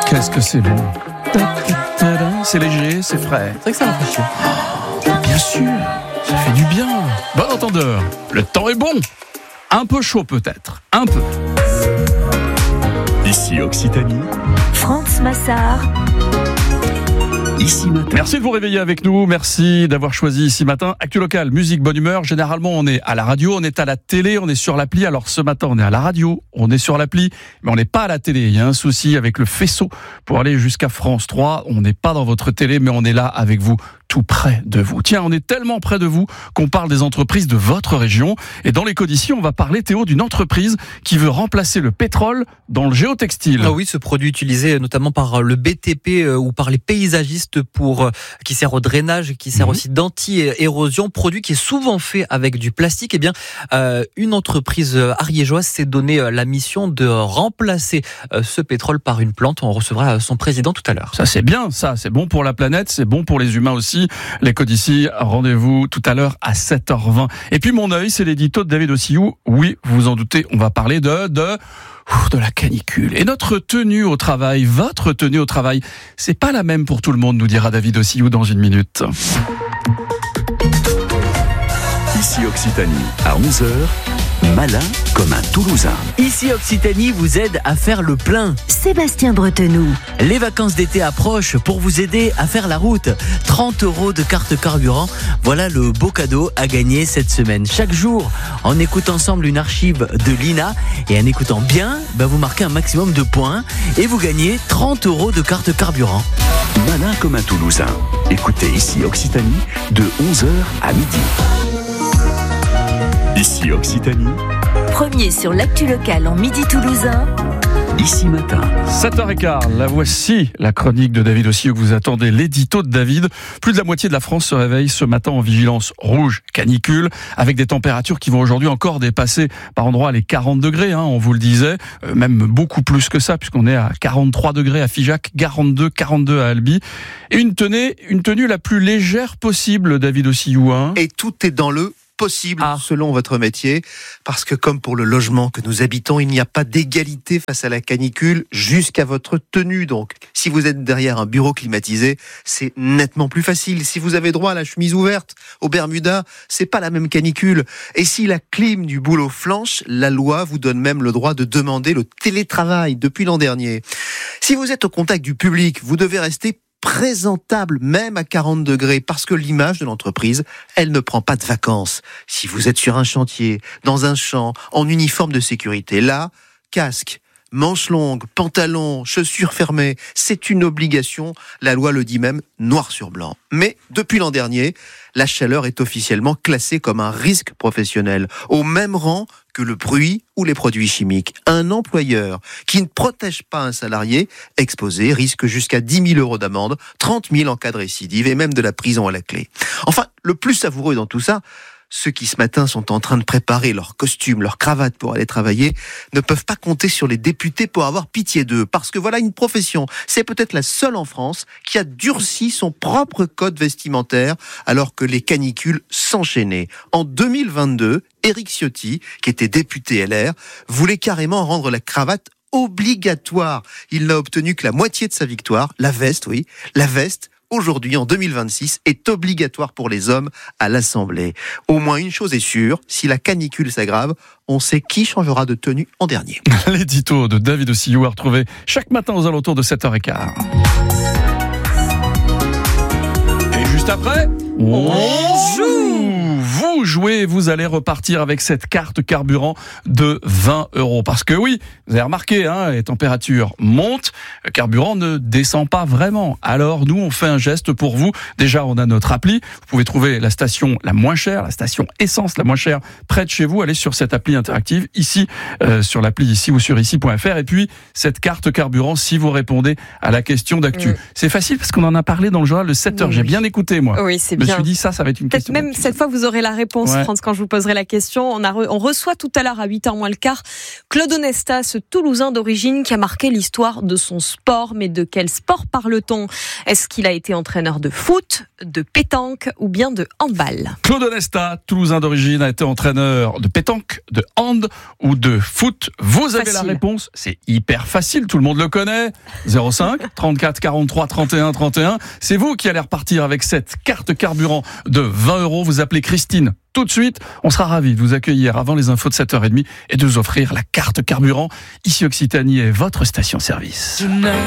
Qu'est-ce que c'est bon. C'est léger, c'est frais. C'est vrai que ça rafraîchit. Bien sûr, ça fait du bien. Bon entendeur, le temps est bon. Un peu chaud peut-être, un peu. Ici Occitanie. France Massard. Ici Matin. Merci de vous réveiller avec nous, merci d'avoir choisi Ici Matin. Actu local, musique, bonne humeur. Généralement, on est à la radio, on est à la télé, on est sur l'appli. Alors ce matin, on est à la radio, on est sur l'appli, mais on n'est pas à la télé. Il y a un souci avec le faisceau pour aller jusqu'à France 3. On n'est pas dans votre télé, mais on est là avec vous, tout près de vous. Tiens, on est tellement près de vous qu'on parle des entreprises de votre région. Et dans l'écho d'ici, on va parler, Théo, d'une entreprise qui veut remplacer le pétrole dans le géotextile. Ah oui, ce produit utilisé notamment par le BTP ou par les paysagistes qui sert au drainage, qui sert aussi d'anti-érosion, produit qui est souvent fait avec du plastique. Eh bien, une entreprise ariégeoise s'est donné la mission de remplacer ce pétrole par une plante. On recevra son président tout à l'heure. Ça, c'est bien, ça. C'est bon pour la planète, c'est bon pour les humains aussi. L'écho d'ici, rendez-vous tout à l'heure à 7h20. Et puis mon œil, c'est l'édito de David Ossillou. Oui, vous vous en doutez, on va parler de la canicule. Et notre tenue au travail, votre tenue au travail, c'est pas la même pour tout le monde, nous dira David Ossillou dans une minute. Ici Occitanie, à 11h. Malin comme un Toulousain. Ici Occitanie vous aide à faire le plein. Sébastien Bretenoux. Les vacances d'été approchent pour vous aider à faire la route. 30 € de carte carburant, voilà le beau cadeau à gagner cette semaine. Chaque jour, on écoute ensemble une archive de l'INA et en écoutant bien, vous marquez un maximum de points et vous gagnez 30 € de carte carburant. Malin comme un Toulousain. Écoutez Ici Occitanie de 11h à midi. Ici Occitanie. Premier sur l'actu locale en midi toulousain. Ici Matin. 7h15, la voici, la chronique de David Ossillou que vous attendez, l'édito de David. Plus de la moitié de la France se réveille ce matin en vigilance rouge, canicule, avec des températures qui vont aujourd'hui encore dépasser par endroits les 40 degrés, on vous le disait, même beaucoup plus que ça, puisqu'on est à 43 degrés à Figeac, 42 à Albi. Et une tenue la plus légère possible, David Ossillou. Et tout est dans le possible selon votre métier, parce que comme pour le logement que nous habitons, il n'y a pas d'égalité face à la canicule jusqu'à votre tenue. Donc, si vous êtes derrière un bureau climatisé, c'est nettement plus facile. Si vous avez droit à la chemise ouverte, au Bermuda, c'est pas la même canicule. Et si la clim du boulot flanche, la loi vous donne même le droit de demander le télétravail depuis l'an dernier. Si vous êtes au contact du public, vous devez rester présentable même à 40 degrés parce que l'image de l'entreprise, elle ne prend pas de vacances. Si vous êtes sur un chantier, dans un champ, en uniforme de sécurité, là, casque, manches longues, pantalons, chaussures fermées, c'est une obligation, la loi le dit même noir sur blanc. Mais depuis l'an dernier, la chaleur est officiellement classée comme un risque professionnel, au même rang que le bruit ou les produits chimiques. Un employeur qui ne protège pas un salarié exposé risque jusqu'à 10 000 € d'amende, 30 000 en cas de récidive et même de la prison à la clé. Enfin, le plus savoureux dans tout ça, ceux qui ce matin sont en train de préparer leurs costumes, leurs cravates pour aller travailler, ne peuvent pas compter sur les députés pour avoir pitié d'eux. Parce que voilà une profession, c'est peut-être la seule en France qui a durci son propre code vestimentaire alors que les canicules s'enchaînaient. En 2022, Éric Ciotti, qui était député LR, voulait carrément rendre la cravate obligatoire. Il n'a obtenu que la moitié de sa victoire. La veste, aujourd'hui, en 2026, est obligatoire pour les hommes à l'Assemblée. Au moins une chose est sûre, si la canicule s'aggrave, on sait qui changera de tenue en dernier. L'édito de David Ossillou à retrouver chaque matin aux alentours de 7h15. Et juste après, on joue. Vous jouez, vous allez repartir avec cette carte carburant de 20 €. Parce que oui, vous avez remarqué, les températures montent, le carburant ne descend pas vraiment. Alors nous, on fait un geste pour vous. Déjà, on a notre appli. Vous pouvez trouver la station la moins chère, la station essence la moins chère près de chez vous. Allez sur cette appli interactive, ici, sur l'appli ici ou sur ici.fr. Et puis, cette carte carburant, si vous répondez à la question d'actu. C'est facile parce qu'on en a parlé dans le journal de 7h. J'ai bien écouté, moi. Oui, c'est bien. Je me bien. suis dit, ça va être une Peut-être question même d'actu. cette fois, vous aurez la réponse réponse, France, quand je vous poserai la question. On reçoit tout à l'heure à 8h moins le quart Claude Onesta, ce Toulousain d'origine qui a marqué l'histoire de son sport. Mais de quel sport parle-t-on ? Est-ce qu'il a été entraîneur de foot, de pétanque ou bien de handball ? Claude Onesta, Toulousain d'origine, a été entraîneur de pétanque, de hand ou de foot. Vous avez la réponse, c'est hyper facile, tout le monde le connaît. 05 34 43 31 31. C'est vous qui allez repartir avec cette carte carburant de 20 €. Vous appelez Christine tout de suite. On sera ravis de vous accueillir avant les infos de 7h30 et de vous offrir la carte carburant. Ici Occitanie est votre station-service.